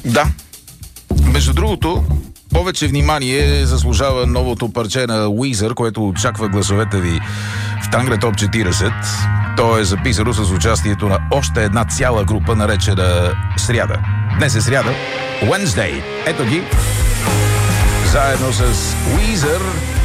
Да. Между другото, повече внимание заслужава новото парче на Уизър, което очаква гласовете ви в Тангра Топ 40. То е записано с участието на още една цяла група, наречена Сряда. Днес е сряда. Wednesday. Ето ги. Заедно с Уизър